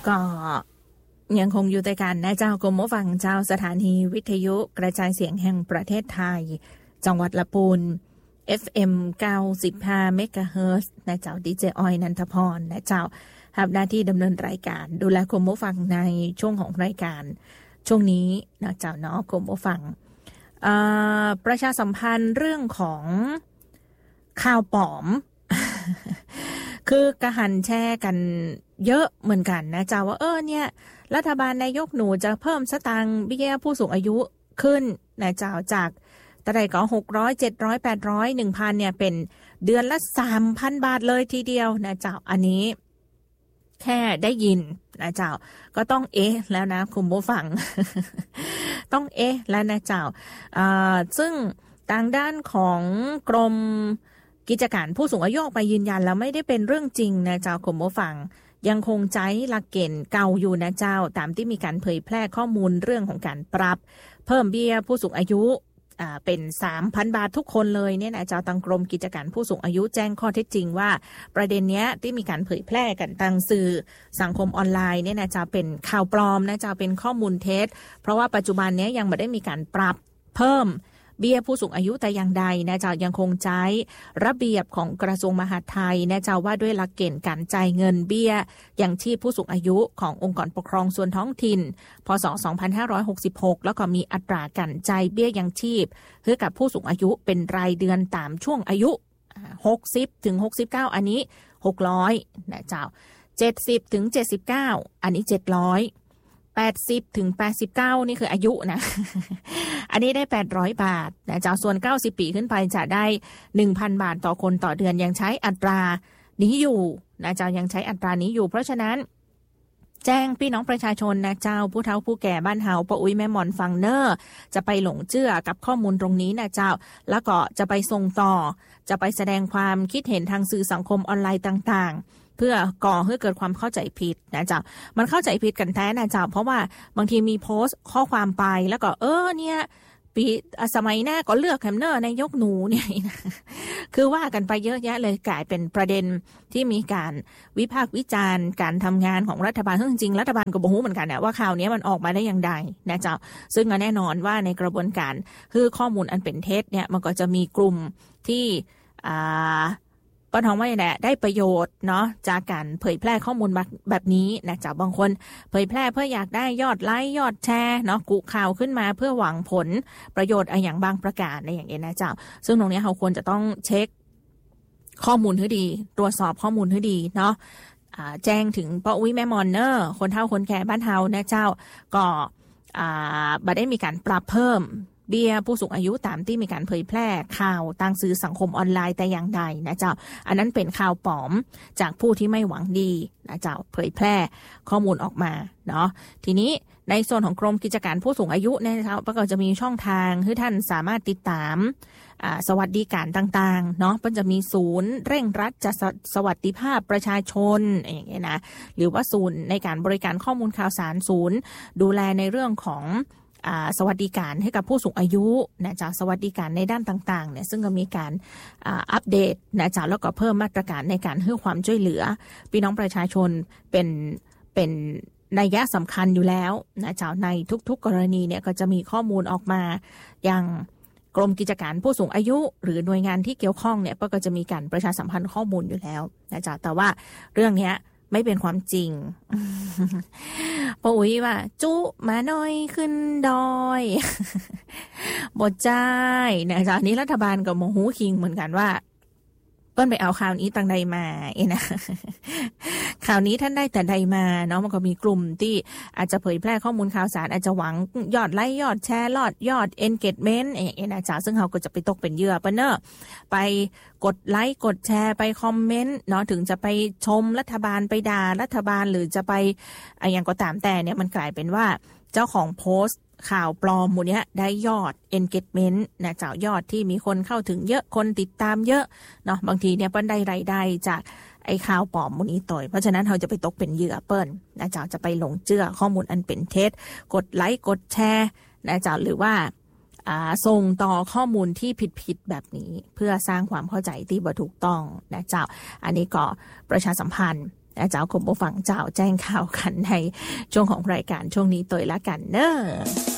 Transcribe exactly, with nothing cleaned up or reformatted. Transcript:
ก็ยังคงอยู่ในการนะเจ้ากรมผู้ฟังเจ้าสถานีวิทยุกระจายเสียงแห่งประเทศไทยจังหวัดลำพูน เอฟ เอ็ม เก้าสิบห้า เมกะเฮิรตซ์นะเจ้าดีเจออยนันทพรนะเจ้าทำหน้าที่ดำเนินรายการดูแลกรมผู้ฟังในช่วงของรายการช่วงนี้นะเจ้าเนาะกรมผู้ฟังประชาสัมพันธ์เรื่องของข่าวปลอม คือกระหันแชร์กันเยอะเหมือนกันนะเจ้าว่าเออเนี่ยรัฐบาลนายกหนูจะเพิ่มสตางค์เบี้ยผู้สูงอายุขึ้นนะเจ้าจากแต่ใดก็หกร้อย เจ็ดร้อย แปดร้อย หนึ่งพัน เนี่ยเป็นเดือนละ สามพัน บาทเลยทีเดียวนะเจ้าอันนี้แค่ได้ยินนะเจ้าก็ต้องเอ๊ะแล้วนะคุณผู้ฟัง ต้องเอ๊ะแล้วนะเจ้าอ่าซึ่งทางด้านของกรมกิจการผู้สูงอายุไปยืนยันแล้วไม่ได้เป็นเรื่องจริงนะเจ้าคุณผู้ฟังยังคงใช้หลักเกณฑ์เก่าอยู่นะเจ้าตามที่มีการเผยแพร่ข้อมูลเรื่องของการปรับเพิ่มเบี้ยผู้สูงอายุอ่าเป็น สามพัน บาททุกคนเลยเนี่ยนะเจ้าทางกรมกิจการผู้สูงอายุแจ้งข้อเท็จจริงว่าประเด็นเนี้ยที่มีการเผยแพร่กันทางสื่อสังคมออนไลน์เนี่ยนะเจ้าเป็นข่าวปลอมนะเจ้าเป็นข้อมูลเท็จเพราะว่าปัจจุบันนี้ยังไม่ได้มีการปรับเพิ่มเบี้ยผู้สูงอายุแต่อย่างใดนะเจ้ายังคงใช้ระเบียบของกระทรวงมหาดไทยนะเจ้าว่าด้วยหลักเกณฑ์การจ่ายเงินเบี้ยยังชีพผู้สูงอายุขององค์กรปกครองส่วนท้องถิ่นพ.ศ. สองพันห้าร้อยหกสิบหกแล้วก็มีอัตราการจ่ายเบี้ยยังชีพให้กับผู้สูงอายุเป็นรายเดือนตามช่วงอายุหกสิบถึงหกสิบเก้าอันนี้หกร้อยนะเจ้าเจ็ดสิบถึงเจ็ดสิบเก้าอันนี้เจ็ดร้อยแปดสิบถึงแปดสิบเก้านี่คืออายุนะ อันนี้ได้แปดร้อยบาทนะเจ้าส่วนเก้าสิบปีขึ้นไปจะได้ หนึ่งพัน บาทต่อคนต่อเดือนยังใช้อัตรานี้อยู่นะเจ้ายังใช้อัตรานี้อยู่เพราะฉะนั้นแจ้งพี่น้องประชาชนนะเจ้าผู้เฒ่าผู้แก่บ้านเฮาป้าอุ้ยแม่หมอนฟังเนอร์จะไปหลงเชื่อกับข้อมูลตรงนี้นะเจ้าแล้วก็จะไปส่งต่อจะไปแสดงความคิดเห็นทางสื่อสังคมออนไลน์ต่างๆเพื่อก่อให้เกิดความเข้าใจผิดนะเจ้ามันเข้าใจผิดกันแท้นะเจ้าเพราะว่าบางทีมีโพสต์ข้อความไปแล้วก็เออเนี่ยปีสมัยหน้าก็เลือกแคมเนอร์นายกหนูเนี่ยนะคือว่ากันไปเยอะแยะเลยกลายเป็นประเด็นที่มีการวิพากษ์วิจารณ์การทำงานของรัฐบาลซึ่งจริงๆรัฐบาลก็บอกเหมือนกันนะว่าข่าวนี้มันออกมาได้อย่างไรนะเจ้าซึ่งก็แน่นอนว่าในกระบวนการคือข้อมูลอันเป็นเท็จเนี่ยมันก็จะมีกลุ่มที่อ่าก็ท้องว่าอย่างไรได้ประโยชน์เนาะจากการเผยแพร่ข้อมูลแบบนี้นะจ๊ะบางคนเผยแพร่เพื่ออยากได้ยอดไลค์ยอดแชร์เนาะกุข่าวขึ้นมาเพื่อหวังผลประโยชน์อะไรอย่างบางประการในอย่างนี้นะจ๊ะซึ่งตรงนี้เราควรจะต้องเช็คข้อมูลให้ดีตรวจสอบข้อมูลให้ดีเนาะแจ้งถึงป้าอุ้ยแม่มอนเนอร์คนเฒ่าคนแก่บ้านเฮานะเจ้าก็บ่ได้มีการปรับเพิ่มเบี้ยผู้สูงอายุตามที่มีการเผยแพร่ข่าวทางสื่อสังคมออนไลน์แต่อย่างใดนะเจ้าอันนั้นเป็นข่าวปลอมจากผู้ที่ไม่หวังดีนะเจ้าเผยแพร่ข้อมูลออกมาเนาะทีนี้ในส่วนของกรมกิจการผู้สูงอายุเนี่ยเจ้าก็จะมีช่องทางให้ท่านสามารถติดตามสวัสดิการต่างๆเนาะมันจะมีศูนย์เร่งรัดจัดสวัสดิภาพประชาชนอย่างเงี้ยนะหรือว่าศูนย์ในการบริการข้อมูลข่าวสารศูนย์ดูแลในเรื่องของสวัสดิการให้กับผู้สูงอายุนะจ๊ะสวัสดิการในด้านต่างๆเนี่ยซึ่งก็มีการอัปเดตนะจ๊ะแล้วก็เพิ่มมาตรการในการให้ความช่วยเหลือพี่น้องประชาชนเป็นเป็นนัยสำคัญอยู่แล้วนะจ๊ะในทุกๆกรณีเนี่ยก็จะมีข้อมูลออกมาอย่างกรมกิจการผู้สูงอายุหรือหน่วยงานที่เกี่ยวข้องเนี่ยก็จะมีการประชาสัมพันธ์ข้อมูลอยู่แล้วนะจ๊ะแต่ว่าเรื่องนี้ไม่เป็นความจริงป้าอุ้ยว่าจุมาหน่อยขึ้นดอยบดใจนะจ๊ะนี้รัฐบาลกับโมหูคิงเหมือนกันว่าเปิ้นไปเอาข่าวนี้ตั้งใดมาเองนะข่าวนี้ท่านได้แต่ใดมาเนาะมันก็มีกลุ่มที่อาจจะเผยแพร่ข้อมูลข่าวสารอาจจะหวังยอดไลค์ยอดแชร์ยอดยอด engagement อย่างเงี้ยนะจ๊ะซึ่งเขาก็จะไปตกเป็นเหยื่อปะเนอะไปกดไลค์กดแชร์ไปคอมเมนต์เนาะถึงจะไปชมรัฐบาลไปด่ารัฐบาลหรือจะไปอย่างก็ตามแต่เนี่ยมันกลายเป็นว่าเจ้าของโพสต์ข่าวปลอมหมู่นี้ได้ยอด engagement นะเจ้ายอดที่มีคนเข้าถึงเยอะคนติดตามเยอะเนาะบางทีเนี่ยเปิ้ลได้รายได้จากไอ้ข่าวปลอมหมู่นี้ต่อยเพราะฉะนั้นเราจะไปตกเป็นเหยื่อเปิ้ลนะเจ้าจะไปหลงเชื่อข้อมูลอันเป็นเท็จกดไลค์กดแชร์นะเจ้าหรือว่าส่งต่อข้อมูลที่ผิดๆแบบนี้เพื่อสร้างความเข้าใจที่บ่ถูกต้องนะเจ้าอันนี้ก็ประชาสัมพันธ์นะเจ้าคุณผู้ฟังเจ้าแจ้งข่าวกันในช่วงของรายการช่วงนี้ตัวละกันเนอะ